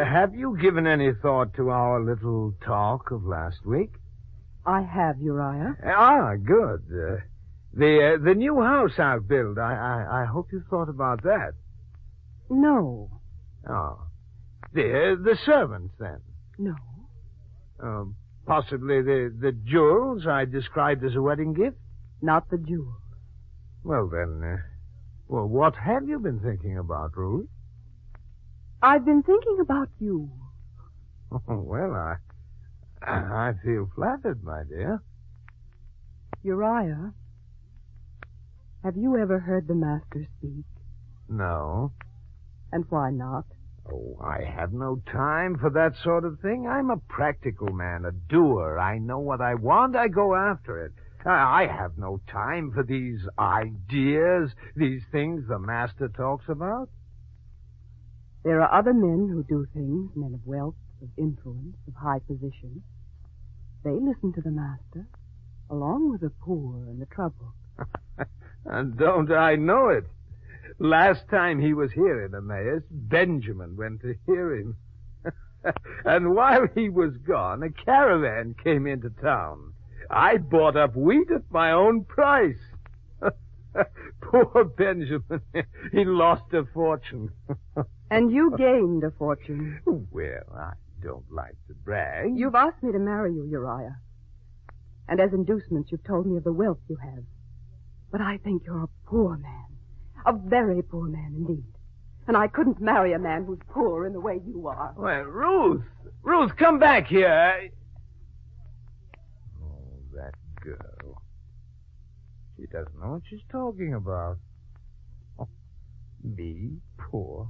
have you given any thought to our little talk of last week? I have, Uriah. Good. The new house I've built, I hope you thought about that. No. Oh. The servants, then? No. Possibly the jewels I described as a wedding gift? Not the jewels. Well, then, what have you been thinking about, Ruth? I've been thinking about you. Oh, well, I feel flattered, my dear. Uriah, have you ever heard the Master speak? No. And why not? Oh, I have no time for that sort of thing. I'm a practical man, a doer. I know what I want, I go after it. I have no time for these ideas, these things the Master talks about. There are other men who do things, men of wealth, of influence, of high position. They listen to the Master, along with the poor and the troubled. And don't I know it? Last time he was here in Emmaus, Benjamin went to hear him. And while he was gone, a caravan came into town. I bought up wheat at my own price. Poor Benjamin. He lost a fortune. And you gained a fortune. Well, I don't like to brag. You've asked me to marry you, Uriah. And as inducements, you've told me of the wealth you have. But I think you're a poor man. A very poor man indeed. And I couldn't marry a man who's poor in the way you are. Well, Ruth, come back here. Oh, that girl. She doesn't know what she's talking about. Oh, me, poor.